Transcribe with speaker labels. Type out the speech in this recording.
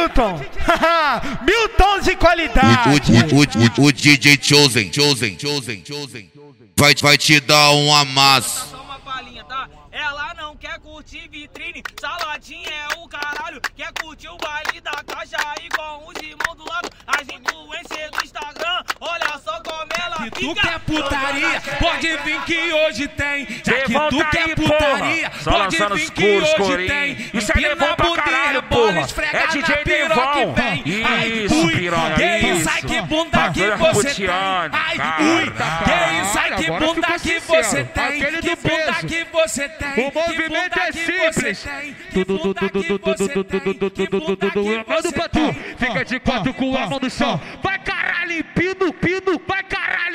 Speaker 1: Milton. Mil tons de qualidade.
Speaker 2: O DJ Chosen vai te dar um amasso.
Speaker 3: Só uma palhinha, tá? Ela não quer curtir vitrine, saladinha é o caralho. Quer curtir o baile da caixa aí com os irmãos do lado. As influências do Instagram, olha só como ela fica.
Speaker 4: Tu quer putaria, pode vir que hoje tem. Já que
Speaker 5: Levanta
Speaker 4: tu quer
Speaker 5: aí,
Speaker 4: putaria,
Speaker 5: porra. Só
Speaker 4: pode
Speaker 5: lançando
Speaker 4: vir
Speaker 5: os
Speaker 4: que
Speaker 5: curos,
Speaker 4: hoje
Speaker 5: corinho.
Speaker 4: tem.
Speaker 5: Isso é Devon pra caralho, porra. É DJ Devon. Isso, piranha,
Speaker 4: que isso,
Speaker 5: isso.
Speaker 4: ai que bunda que você tem. Ai, ui, que isso, ai que bunda que você tem. Que bunda que você tem.
Speaker 5: O movimento é simples. Tudo, manda pra tu. Fica de quatro com a mão no chão. Vai caralho, pino, vai.